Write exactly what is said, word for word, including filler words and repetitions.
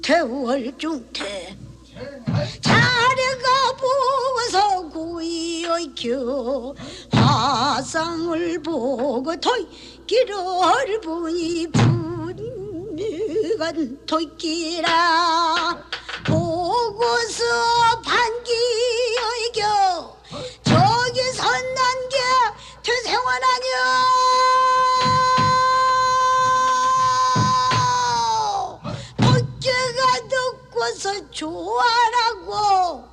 태월 중태 자네가 보고서 구이어겨 화상을 보고 토끼를 보니 분간 토끼라 보고서 반기어겨 저기 선난 게 퇴생원 아니여 토끼가 듣고서 좋아라고